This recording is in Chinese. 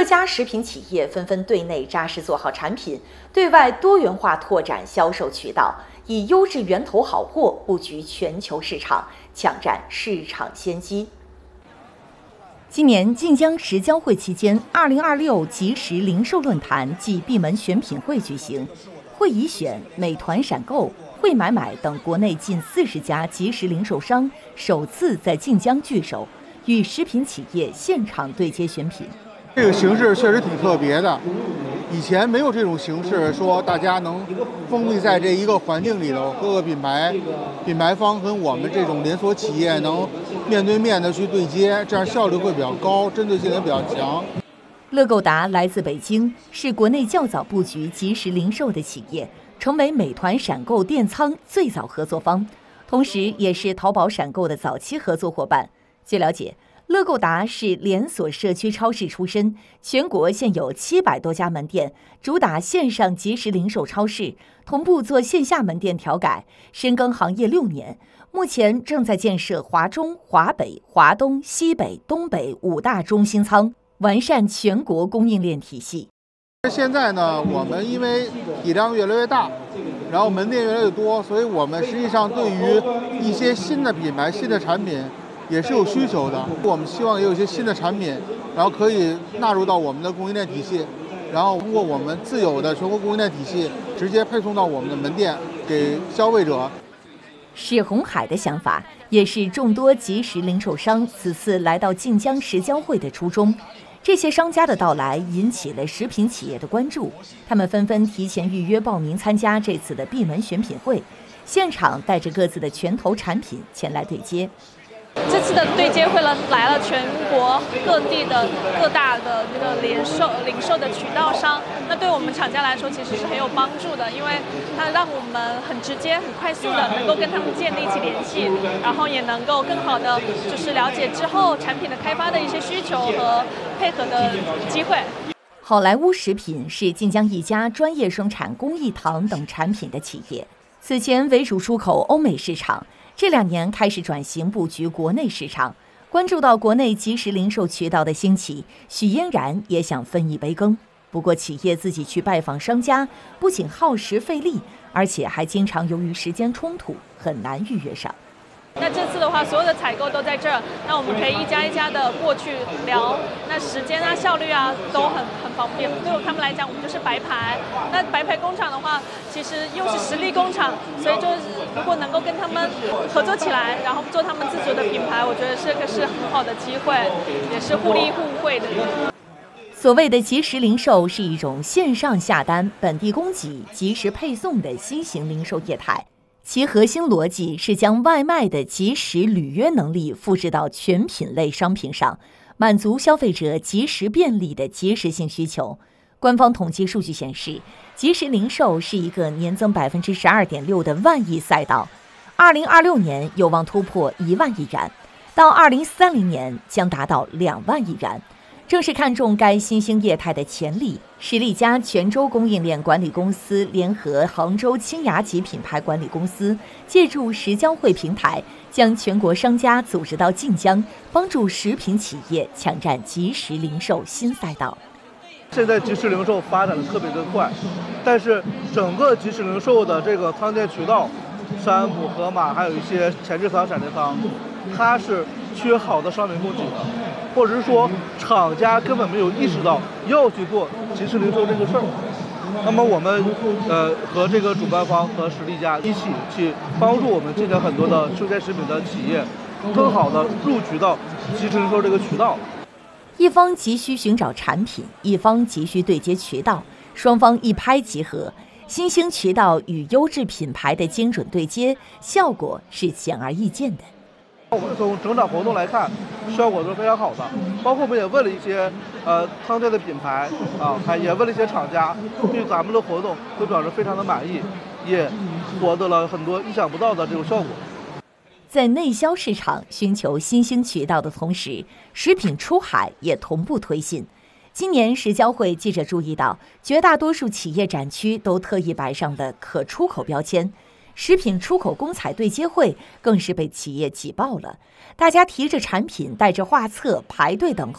各家食品企业纷纷对内扎实做好产品，对外多元化拓展销售渠道，以优质源头好货布局全球市场，抢占市场先机。今年晋江食交会期间，2026即食零售论坛暨闭门选品会举行，会以选美团闪购、会买买等国内近40家即食零售商首次在晋江聚首，与食品企业现场对接选品。 这个形式确实挺特别的，以前没有这种形式，说大家能封闭在这一个环境里头，各个品牌方跟我们这种连锁企业能面对面的去对接，这样效率会比较高，针对性也比较强。 乐购达来自北京，是国内较早布局即食零售的企业，成为美团闪购电仓最早合作方，同时也是淘宝闪购的早期合作伙伴。据了解，乐购达是连锁社区超市出身，全国现有700多家门店，主打线上即食零售超市，同步做线下门店调改，深耕行业6年，目前正在建设华中、华北、华东、西北、东北5大中心仓，完善全国供应链体系。 现在呢，我们因为体量越来越大，然后门店越来越多，所以我们实际上对于一些新的品牌、新的产品也是有需求的。我们希望也有一些新的产品，然后可以纳入到我们的供应链体系，然后通过我们自有的全国供应链体系直接配送到我们的门店给消费者。 史红海的想法也是众多即食零售商此次来到晋江食交会的初衷。这些商家的到来引起了食品企业的关注，他们纷纷提前预约报名参加这次的闭门选品会，现场带着各自的拳头产品前来对接。 这次的对接会呢，来了全国各地的各大的这个零售的渠道商，那对我们厂家来说其实是很有帮助的，因为它让我们很直接、很快速的能够跟他们建立起联系，然后也能够更好的就是了解之后产品的开发的一些需求和配合的机会。 好莱坞食品是晋江一家专业生产工艺糖等产品的企业，此前为主出口欧美市场，这2年开始转型布局国内市场。关注到国内即食零售渠道的兴起，许嫣然也想分一杯羹。不过企业自己去拜访商家，不仅耗时费力，而且还经常由于时间冲突很难预约上。 那这次的话，所有的采购都在这儿，那我们可以一家一家的过去聊，那时间啊、效率啊都很方便。对他们来讲，我们就是白牌。那白牌工厂的话，其实又是实力工厂，所以就是如果能够跟他们合作起来，然后做他们自主的品牌，我觉得是很好的机会，也是互利互惠的。 所谓的即食零售是一种线上下单、本地供给、即时配送的新型零售业态。其核心逻辑是将外卖的即时履约能力复制到全品类商品上，满足消费者即时便利的即时性需求。官方统计数据显示，即时零售是一个年增12.6%的万亿赛道，2026年有望突破1万亿元，到2030年将达到2万亿元。正是看中该新兴业态的潜力，实力佳泉州供应链管理公司联合杭州清雅集品牌管理公司，借助食交会平台，将全国商家组织到晋江，帮助食品企业抢占即食零售新赛道。 现在即食零售发展的特别的快，但是整个即食零售的这个仓店渠道，山姆、盒马还有一些前置仓、闪电仓，它是缺好的商品供给的，或者是说厂家根本没有意识到要去做即食零售这个事儿。那么我们和这个主办方和实力家一起去帮助我们晋江很多的生鲜食品的企业，更好的入局到即食零售这个渠道。 一方急需寻找产品，一方急需对接渠道，双方一拍即合，新兴渠道与优质品牌的精准对接，效果是显而易见的。 我们从整场活动来看，效果是非常好的。包括我们也问了一些仓店的品牌还也问了一些厂家，对咱们的活动都表示非常的满意，也获得了很多意想不到的这种效果。 在内销市场寻求新兴渠道的同时，食品出海也同步推进。今年食交会记者注意到，绝大多数企业展区都特意摆上的可出口标签，食品出口公采对接会更是被企业挤爆了，大家提着产品，带着画册排队等候。